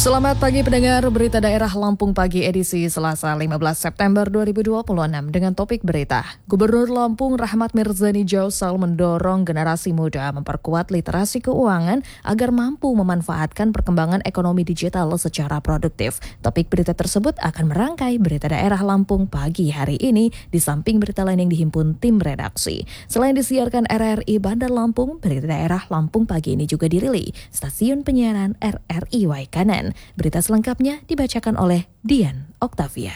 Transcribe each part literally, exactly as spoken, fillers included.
Selamat pagi pendengar Berita Daerah Lampung Pagi edisi Selasa lima belas September dua ribu dua puluh enam dengan topik berita. Gubernur Lampung Rahmat Mirzani Jausal mendorong generasi muda memperkuat literasi keuangan agar mampu memanfaatkan perkembangan ekonomi digital secara produktif. Topik berita tersebut akan merangkai Berita Daerah Lampung Pagi hari ini di samping berita lain yang dihimpun tim redaksi. Selain disiarkan R R I Bandar Lampung, Berita Daerah Lampung Pagi ini juga dirilis stasiun penyiaran R R I Waikanan. Berita selengkapnya dibacakan oleh Dian Oktavia.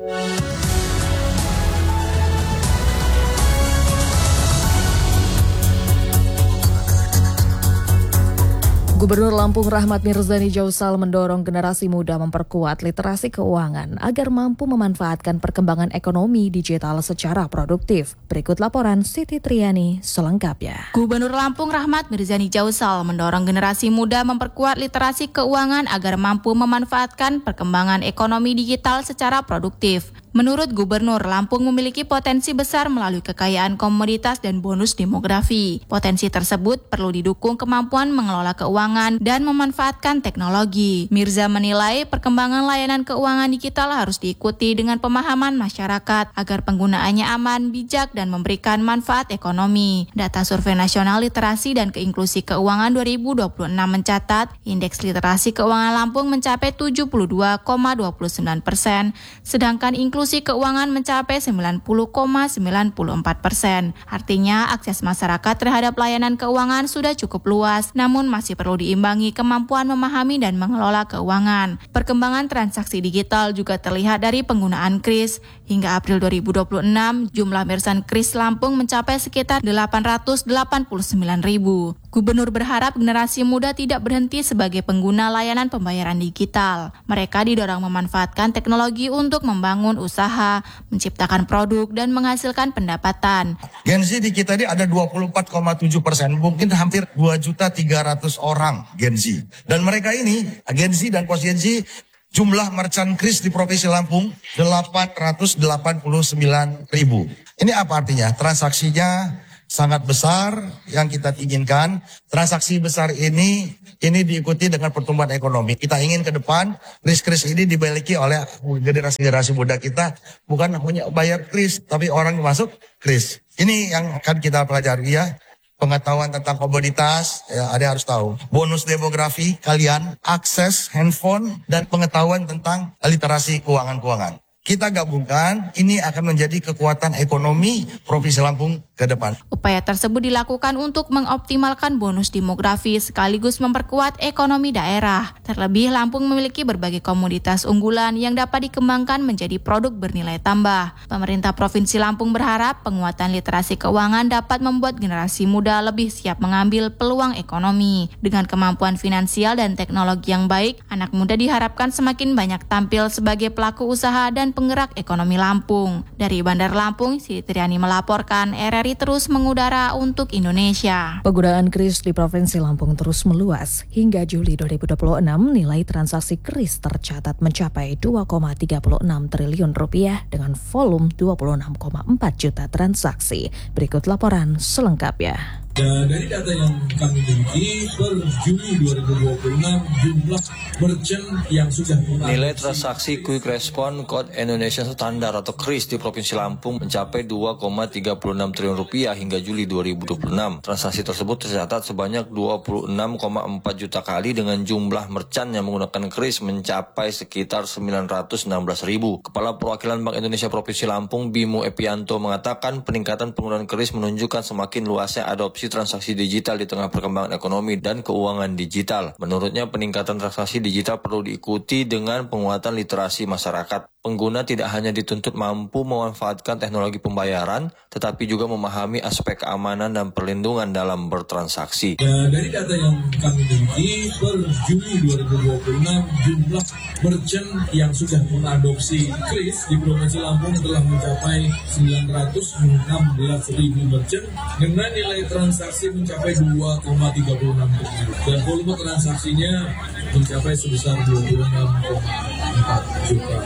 Gubernur Lampung Rahmat Mirzani Jausal mendorong generasi muda memperkuat literasi keuangan agar mampu memanfaatkan perkembangan ekonomi digital secara produktif. Berikut laporan Siti Triani selengkapnya. Gubernur Lampung Rahmat Mirzani Jausal mendorong generasi muda memperkuat literasi keuangan agar mampu memanfaatkan perkembangan ekonomi digital secara produktif. Menurut Gubernur, Lampung memiliki potensi besar melalui kekayaan komoditas dan bonus demografi. Potensi tersebut perlu didukung kemampuan mengelola keuangan dan memanfaatkan teknologi. Mirza menilai perkembangan layanan keuangan digital harus diikuti dengan pemahaman masyarakat agar penggunaannya aman, bijak, dan memberikan manfaat ekonomi. Data Survei Nasional Literasi dan Keinklusi Keuangan dua ribu dua puluh enam mencatat indeks literasi keuangan Lampung mencapai tujuh puluh dua koma dua sembilan persen, sedangkan inklusi Inklusi keuangan mencapai sembilan puluh koma sembilan empat persen. Artinya, akses masyarakat terhadap layanan keuangan sudah cukup luas, namun masih perlu diimbangi kemampuan memahami dan mengelola keuangan. Perkembangan transaksi digital juga terlihat dari penggunaan kris. Hingga April dua ribu dua puluh enam, jumlah merchant kris Lampung mencapai sekitar delapan ratus delapan puluh sembilan ribu. Gubernur berharap generasi muda tidak berhenti sebagai pengguna layanan pembayaran digital. Mereka didorong memanfaatkan teknologi untuk membangun usaha, menciptakan produk, dan menghasilkan pendapatan. Gen Z di kita ini ada dua puluh empat koma tujuh persen, mungkin hampir dua juta tiga ratus orang Gen Z. Dan mereka ini, Gen Z dan post Gen Z, jumlah merchant kris di Provinsi Lampung delapan ratus delapan puluh sembilan ribu. Ini apa artinya? Transaksinya sangat besar yang kita inginkan. Transaksi besar ini ini diikuti dengan pertumbuhan ekonomi. Kita ingin ke depan kris-kris ini dimiliki oleh generasi-generasi muda kita, bukan hanya bayar kris, tapi orang yang masuk kris. Ini yang akan kita pelajari ya. Pengetahuan tentang komoditas, ya, ada harus tahu. Bonus demografi kalian, akses handphone, dan pengetahuan tentang literasi keuangan-keuangan. Kita gabungkan, ini akan menjadi kekuatan ekonomi Provinsi Lampung ke depan. Upaya tersebut dilakukan untuk mengoptimalkan bonus demografi sekaligus memperkuat ekonomi daerah. Terlebih, Lampung memiliki berbagai komoditas unggulan yang dapat dikembangkan menjadi produk bernilai tambah. Pemerintah Provinsi Lampung berharap penguatan literasi keuangan dapat membuat generasi muda lebih siap mengambil peluang ekonomi. Dengan kemampuan finansial dan teknologi yang baik, anak muda diharapkan semakin banyak tampil sebagai pelaku usaha dan penggerak ekonomi Lampung. Dari Bandar Lampung, Siti Triani melaporkan, R R I terus mengudara untuk Indonesia. Penggunaan kris di Provinsi Lampung terus meluas. Hingga Juli dua ribu dua puluh enam, nilai transaksi kris tercatat mencapai dua koma tiga enam triliun rupiah dengan volume dua puluh enam koma empat juta transaksi. Berikut laporan selengkapnya. Dan dari data yang kami miliki, per Juli dua ribu dua puluh enam jumlah merchant yang sudah nilai transaksi Quick Response Code Indonesian Standard atau kris di Provinsi Lampung mencapai dua koma tiga enam triliun rupiah hingga Juli dua ribu dua puluh enam. Transaksi tersebut tercatat sebanyak dua puluh enam koma empat juta kali dengan jumlah merchant yang menggunakan kris mencapai sekitar sembilan ratus enam belas ribu. Kepala Perwakilan Bank Indonesia Provinsi Lampung, Bimo Epianto, mengatakan peningkatan penggunaan kris menunjukkan semakin luasnya adopsi transaksi digital di tengah perkembangan ekonomi dan keuangan digital. Menurutnya, peningkatan transaksi digital perlu diikuti dengan penguatan literasi masyarakat. Pengguna tidak hanya dituntut mampu memanfaatkan teknologi pembayaran, tetapi juga memahami aspek keamanan dan perlindungan dalam bertransaksi. Dan dari data yang kami miliki, per Juli dua ribu dua puluh enam jumlah merchant yang sudah mengadopsi kris di Provinsi Lampung telah mencapai sembilan ratus enam belas ribu merchant dengan nilai transaksi mencapai dua koma tiga enam triliun dan volume transaksinya mencapai sebesar dua puluh enam koma empat juta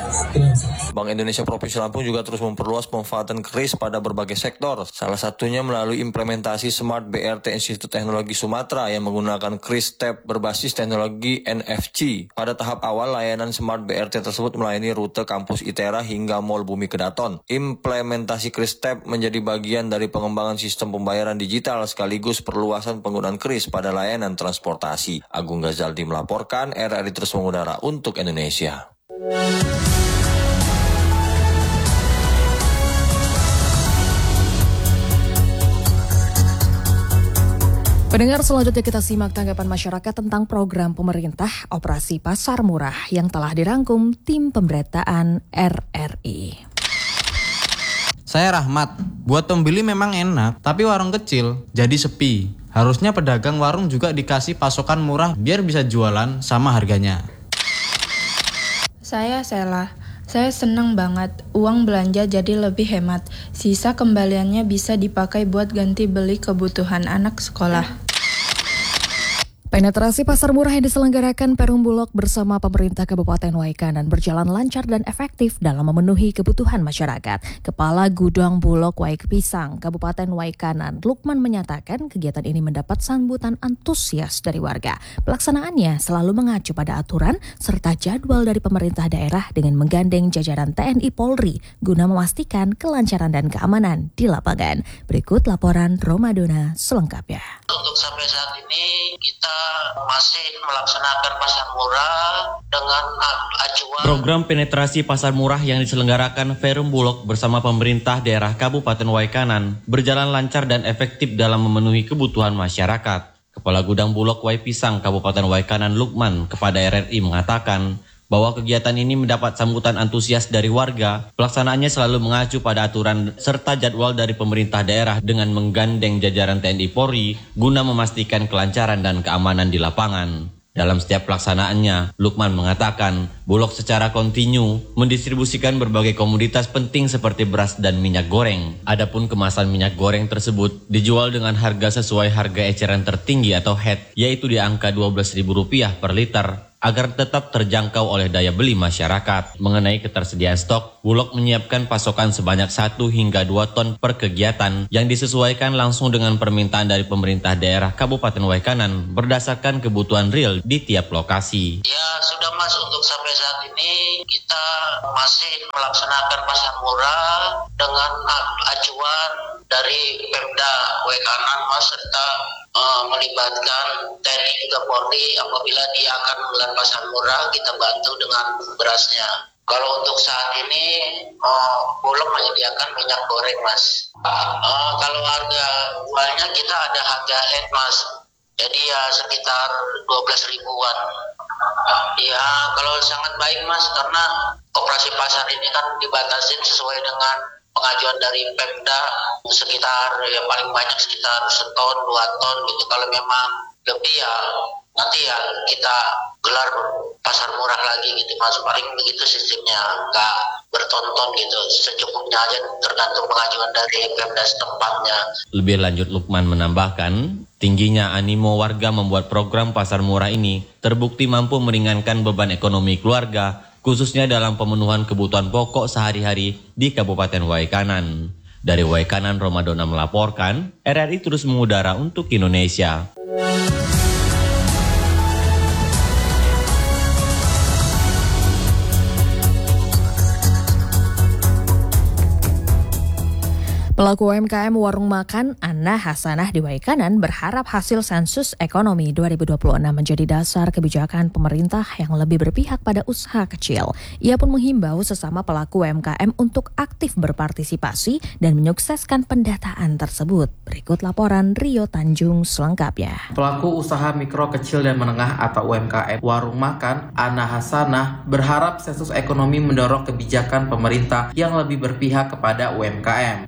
transaksi. Bank Indonesia Provinsi Lampung juga terus memperluas pemanfaatan kris pada berbagai sektor. Salah satunya melalui implementasi Smart B R T Institut Teknologi Sumatera yang menggunakan kris T A P berbasis teknologi N F C. Pada tahap awal, layanan Smart B R T tersebut melayani rute kampus ITERA hingga Mall Bumi Kedaton. Implementasi kris T A P menjadi bagian dari pengembangan sistem pembayaran digital sekaligus perluasan penggunaan kris pada layanan transportasi. Agung Ghazaldi melaporkan, R R I terus mengudara untuk Indonesia. Pendengar, selanjutnya kita simak tanggapan masyarakat tentang program pemerintah Operasi Pasar Murah yang telah dirangkum tim pemberitaan R R I. Saya Rahmat, buat pembeli memang enak, tapi warung kecil jadi sepi. Harusnya pedagang warung juga dikasih pasokan murah biar bisa jualan sama harganya. Saya Sela, saya senang banget uang belanja jadi lebih hemat. Sisa kembaliannya bisa dipakai buat ganti beli kebutuhan anak sekolah. Penetrasi pasar murah yang diselenggarakan Perum Bulog bersama pemerintah Kabupaten Waikanan berjalan lancar dan efektif dalam memenuhi kebutuhan masyarakat. Kepala Gudang Bulog Waik Pisang Kabupaten Waikanan, Lukman, menyatakan kegiatan ini mendapat sambutan antusias dari warga. Pelaksanaannya selalu mengacu pada aturan serta jadwal dari pemerintah daerah dengan menggandeng jajaran T N I Polri guna memastikan kelancaran dan keamanan di lapangan. Berikut laporan Romadona selengkapnya. Untuk sampai saat ini kita masih melaksanakan pasar murah dengan acuan. Program penetrasi pasar murah yang diselenggarakan Perum Bulog bersama pemerintah daerah Kabupaten Waikanan berjalan lancar dan efektif dalam memenuhi kebutuhan masyarakat. Kepala Gudang Bulog Waik Pisang Kabupaten Waikanan, Lukman, kepada R R I mengatakan bahwa kegiatan ini mendapat sambutan antusias dari warga. Pelaksanaannya selalu mengacu pada aturan serta jadwal dari pemerintah daerah dengan menggandeng jajaran T N I Polri guna memastikan kelancaran dan keamanan di lapangan. Dalam setiap pelaksanaannya, Lukman mengatakan Bulog secara kontinu mendistribusikan berbagai komoditas penting seperti beras dan minyak goreng. Adapun kemasan minyak goreng tersebut dijual dengan harga sesuai harga eceran tertinggi atau H E T, yaitu di angka dua belas ribu rupiah per liter, agar tetap terjangkau oleh daya beli masyarakat. Mengenai ketersediaan stok, Bulog menyiapkan pasokan sebanyak satu hingga dua ton per kegiatan yang disesuaikan langsung dengan permintaan dari pemerintah daerah Kabupaten Waikanan berdasarkan kebutuhan real di tiap lokasi. Ya sudah Mas, untuk sampai saat ini kita masih melaksanakan pasar murah dengan acuan dari Pemda Waikanan Mas, serta uh, melibatkan T N I juga Polri. Apabila dia akan menggelar pasar murah, kita bantu dengan berasnya. Kalau untuk saat ini uh, Bulog menyediakan minyak goreng Mas. Uh, kalau harga jualnya kita ada harga head Mas, jadi ya sekitar dua belas ribuan. Ya kalau sangat baik Mas, karena operasi pasar ini kan dibatasin sesuai dengan pengajuan dari Pemda sekitar ya paling banyak sekitar seton dua ton gitu. Kalau memang lebih ya nanti ya kita gelar pasar murah lagi gitu Mas. Paling begitu sistemnya, nggak bertonton gitu, secukupnya aja tergantung pengajuan dari Pemda setempatnya. Lebih lanjut, Lukman menambahkan tingginya animo warga membuat program pasar murah ini terbukti mampu meringankan beban ekonomi keluarga, khususnya dalam pemenuhan kebutuhan pokok sehari-hari di Kabupaten Waikanan. Dari Waikanan, Romadona melaporkan, R R I terus mengudara untuk Indonesia. Pelaku U M K M warung makan Ana Hasanah di Waikanan berharap hasil sensus ekonomi dua ribu dua puluh enam menjadi dasar kebijakan pemerintah yang lebih berpihak pada usaha kecil. Ia pun menghimbau sesama pelaku U M K M untuk aktif berpartisipasi dan menyukseskan pendataan tersebut. Berikut laporan Rio Tanjung selengkapnya. Pelaku usaha mikro kecil dan menengah atau U M K M warung makan Ana Hasanah berharap sensus ekonomi mendorong kebijakan pemerintah yang lebih berpihak kepada U M K M. Menurut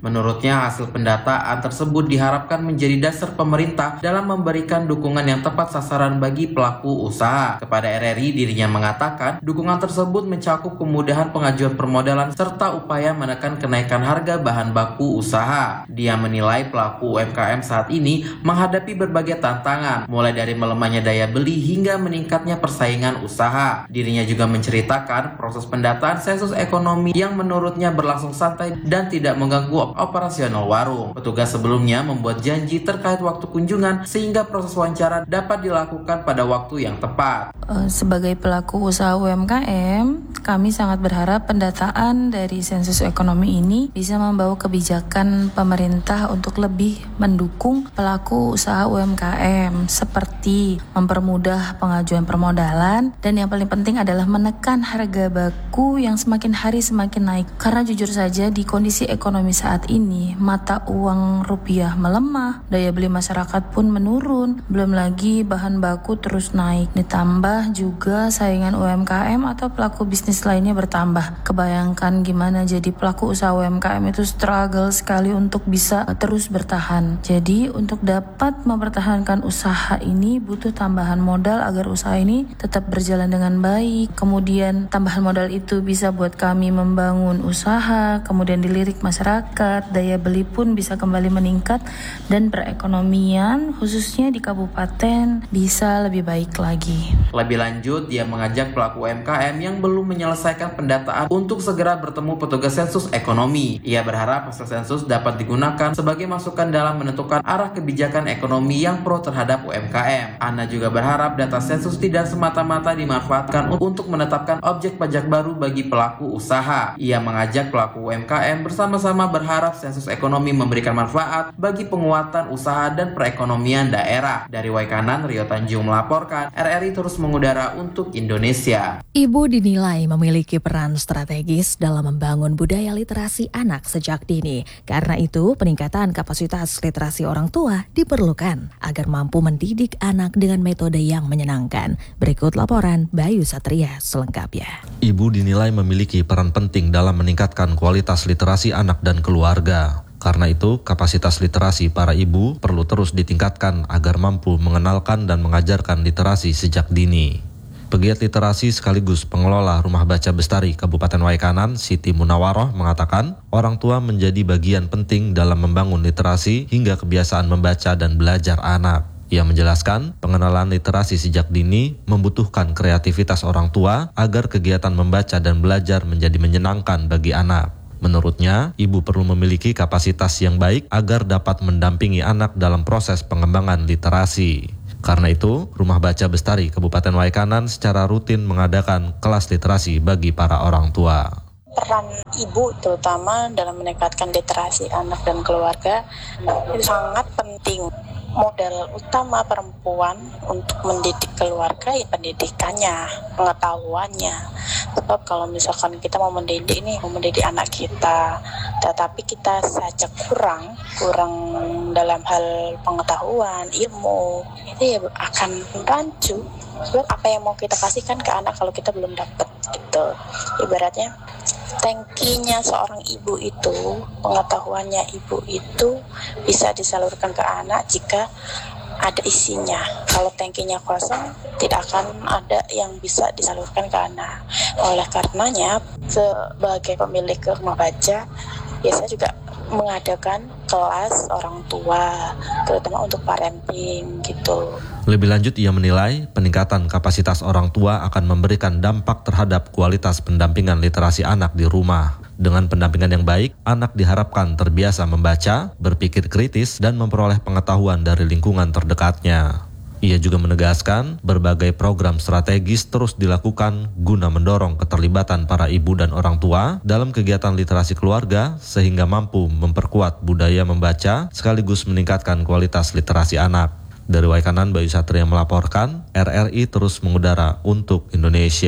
Menurutnya, hasil pendataan tersebut diharapkan menjadi dasar pemerintah dalam memberikan dukungan yang tepat sasaran bagi pelaku usaha. Kepada R R I, dirinya mengatakan dukungan tersebut mencakup kemudahan pengajuan permodalan serta upaya menekan kenaikan harga bahan baku usaha. Dia menilai pelaku U M K M saat ini menghadapi berbagai tantangan, mulai dari melemahnya daya beli hingga meningkatnya persaingan usaha. Dirinya juga menceritakan proses pendataan sensus ekonomi yang menurutnya berlangsung santai dan tidak mengganggu operasional warung. Petugas sebelumnya membuat janji terkait waktu kunjungan sehingga proses wawancara dapat dilakukan pada waktu yang tepat. Sebagai pelaku usaha U M K M, kami sangat berharap pendataan dari sensus ekonomi ini bisa membawa kebijakan pemerintah untuk lebih mendukung pelaku usaha U M K M, seperti mempermudah pengajuan permodalan dan yang paling penting adalah menekan harga baku yang semakin hari semakin naik. Karena jujur saja di kondisi ekonomi saat ini, mata uang rupiah melemah, daya beli masyarakat pun menurun, belum lagi bahan baku terus naik. Ditambah juga saingan U M K M atau pelaku bisnis lainnya bertambah. Kebayangkan gimana jadi pelaku usaha U M K M itu struggle sekali untuk bisa terus bertahan. Jadi untuk dapat mempertahankan usaha ini butuh tambahan modal agar usaha ini tetap berjalan dengan baik. Kemudian tambahan modal itu bisa buat kami membangun usaha, kemudian dilirik masyarakat, daya beli pun bisa kembali meningkat dan perekonomian khususnya di kabupaten bisa lebih baik lagi. Lebih lanjut, dia mengajak pelaku U M K M yang belum menyelesaikan pendataan untuk segera bertemu petugas sensus ekonomi. Ia berharap hasil sensus dapat digunakan sebagai masukan dalam menentukan arah kebijakan ekonomi yang pro terhadap U M K M. Ana juga berharap data sensus tidak semata-mata dimanfaatkan untuk menetapkan objek pajak baru bagi pelaku usaha. Ia mengajak pelaku U M K M bersama-sama berharap sensus ekonomi memberikan manfaat bagi penguatan usaha dan perekonomian daerah. Dari Waikanan, Rio Tanjung melaporkan, R R I terus mengudara untuk Indonesia. Ibu dinilai memiliki peran strategis dalam membangun budaya literasi anak sejak dini. Karena itu, peningkatan kapasitas literasi orang tua diperlukan agar mampu mendidik anak dengan metode yang menyenangkan. Berikut laporan Bayu Satria selengkapnya. Ibu dinilai memiliki peran penting dalam meningkatkan kualitas literasi anak dan keluarga. Karena itu, kapasitas literasi para ibu perlu terus ditingkatkan agar mampu mengenalkan dan mengajarkan literasi sejak dini. Pegiat literasi sekaligus pengelola Rumah Baca Bestari Kabupaten Waikanan, Siti Munawaroh, mengatakan orang tua menjadi bagian penting dalam membangun literasi hingga kebiasaan membaca dan belajar anak. Ia menjelaskan pengenalan literasi sejak dini membutuhkan kreativitas orang tua agar kegiatan membaca dan belajar menjadi menyenangkan bagi anak. Menurutnya, ibu perlu memiliki kapasitas yang baik agar dapat mendampingi anak dalam proses pengembangan literasi. Karena itu, Rumah Baca Bestari Kabupaten Waikanan secara rutin mengadakan kelas literasi bagi para orang tua. Peran ibu terutama dalam meningkatkan literasi anak dan keluarga itu sangat penting. Modal utama perempuan untuk mendidik keluarga ya pendidikannya, pengetahuannya. Sebab kalau misalkan kita mau mendidik nih, mau mendidik anak kita, tetapi kita saja kurang, kurang dalam hal pengetahuan, ilmu, itu ya akan rancu. Sebab apa yang mau kita kasihkan ke anak kalau kita belum dapat gitu. Ibaratnya tangkinya seorang ibu itu, pengetahuannya ibu itu bisa disalurkan ke anak jika ada isinya. Kalau tangkinya kosong, tidak akan ada yang bisa disalurkan ke anak. Oleh karenanya, sebagai pemilik rumah baca, biasanya juga mengadakan kelas orang tua, terutama untuk parenting gitu. Lebih lanjut, ia menilai peningkatan kapasitas orang tua akan memberikan dampak terhadap kualitas pendampingan literasi anak di rumah. Dengan pendampingan yang baik, anak diharapkan terbiasa membaca, berpikir kritis, dan memperoleh pengetahuan dari lingkungan terdekatnya. Ia juga menegaskan berbagai program strategis terus dilakukan guna mendorong keterlibatan para ibu dan orang tua dalam kegiatan literasi keluarga sehingga mampu memperkuat budaya membaca sekaligus meningkatkan kualitas literasi anak. Dari Waikanan, Bayu Satria melaporkan, R R I terus mengudara untuk Indonesia.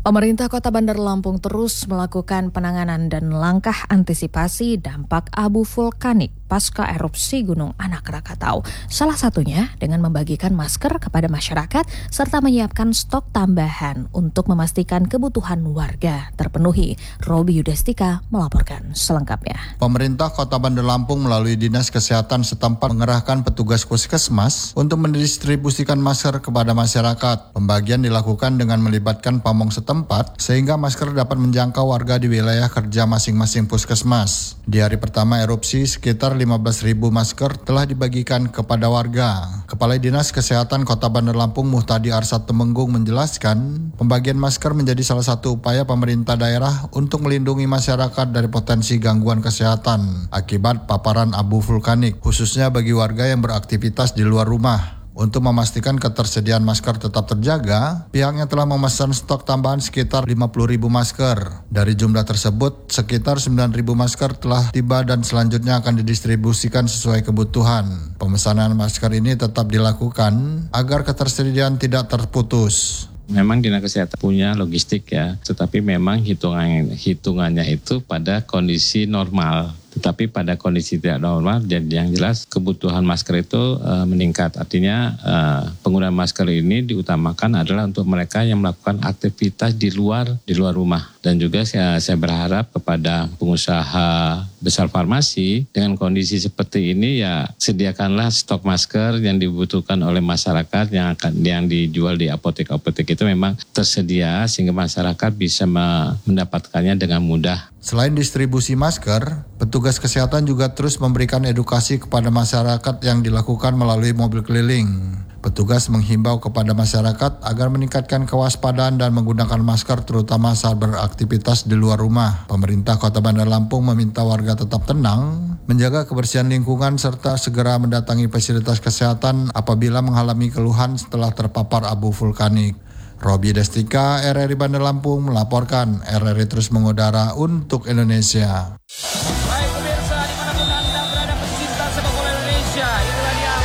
Pemerintah Kota Bandar Lampung terus melakukan penanganan dan langkah antisipasi dampak abu vulkanik pasca erupsi Gunung Anak Rakatau. Salah satunya dengan membagikan masker kepada masyarakat serta menyiapkan stok tambahan untuk memastikan kebutuhan warga terpenuhi. Robi Yudestika melaporkan selengkapnya. Pemerintah Kota Bandar Lampung melalui Dinas Kesehatan setempat mengerahkan petugas puskesmas untuk mendistribusikan masker kepada masyarakat. Pembagian dilakukan dengan melibatkan pamong setempat sehingga masker dapat menjangkau warga di wilayah kerja masing-masing puskesmas. Di hari pertama erupsi, sekitar lima belas ribu masker telah dibagikan kepada warga. Kepala Dinas Kesehatan Kota Bandar Lampung Muhtadi Arsad Temenggung menjelaskan, pembagian masker menjadi salah satu upaya pemerintah daerah untuk melindungi masyarakat dari potensi gangguan kesehatan akibat paparan abu vulkanik, khususnya bagi warga yang beraktivitas di luar rumah. Untuk memastikan ketersediaan masker tetap terjaga, pihaknya telah memesan stok tambahan sekitar lima puluh ribu masker. Dari jumlah tersebut, sekitar sembilan ribu masker telah tiba dan selanjutnya akan didistribusikan sesuai kebutuhan. Pemesanan masker ini tetap dilakukan agar ketersediaan tidak terputus. Memang Dinas Kesehatan punya logistik ya, tetapi memang hitungan, hitungannya itu pada kondisi normal. Tetapi pada kondisi tidak normal, dan yang jelas kebutuhan masker itu uh, meningkat. Artinya uh, penggunaan masker ini diutamakan adalah untuk mereka yang melakukan aktivitas di luar di luar rumah. Dan juga saya, saya berharap kepada pengusaha besar farmasi dengan kondisi seperti ini ya sediakanlah stok masker yang dibutuhkan oleh masyarakat yang akan yang dijual di apotek-apotek itu memang tersedia sehingga masyarakat bisa mendapatkannya dengan mudah. Selain distribusi masker, petugas kesehatan juga terus memberikan edukasi kepada masyarakat yang dilakukan melalui mobil keliling. Petugas menghimbau kepada masyarakat agar meningkatkan kewaspadaan dan menggunakan masker terutama saat beraktivitas di luar rumah. Pemerintah Kota Bandar Lampung meminta warga tetap tenang, menjaga kebersihan lingkungan serta segera mendatangi fasilitas kesehatan apabila mengalami keluhan setelah terpapar abu vulkanik. Robi Destika, R R I Bandar Lampung melaporkan. R R I terus mengudara untuk Indonesia. Baik pemirsa, dimanapun Anda berada pecinta sepak bola Indonesia, inilah dia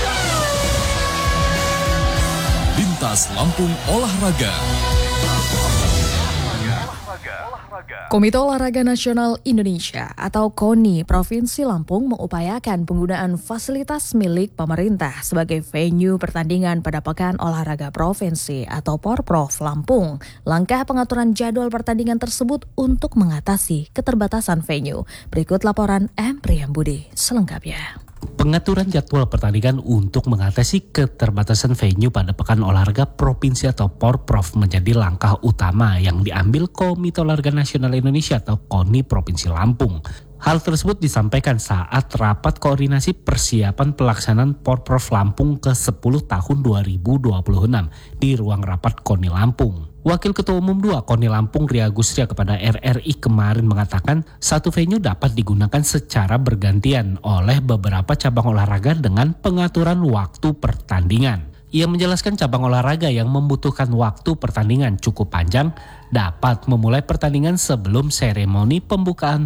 Lintas Lampung Olahraga. Komite Olahraga Nasional Indonesia atau KONI Provinsi Lampung mengupayakan penggunaan fasilitas milik pemerintah sebagai venue pertandingan pada Pekan Olahraga Provinsi atau Porprov Lampung. Langkah pengaturan jadwal pertandingan tersebut untuk mengatasi keterbatasan venue. Berikut laporan M. Priyambudi selengkapnya. Pengaturan jadwal pertandingan untuk mengatasi keterbatasan venue pada Pekan Olahraga Provinsi atau Porprov menjadi langkah utama yang diambil Komite Olahraga Nasional Indonesia atau KONI Provinsi Lampung. Hal tersebut disampaikan saat rapat koordinasi persiapan pelaksanaan Porprov Lampung ke sepuluh tahun dua ribu dua puluh enam di ruang rapat KONI Lampung. Wakil Ketua Umum dua KONI Lampung Ria Gusria kepada R R I kemarin mengatakan satu venue dapat digunakan secara bergantian oleh beberapa cabang olahraga dengan pengaturan waktu pertandingan. Ia menjelaskan cabang olahraga yang membutuhkan waktu pertandingan cukup panjang dapat memulai pertandingan sebelum seremoni pembukaan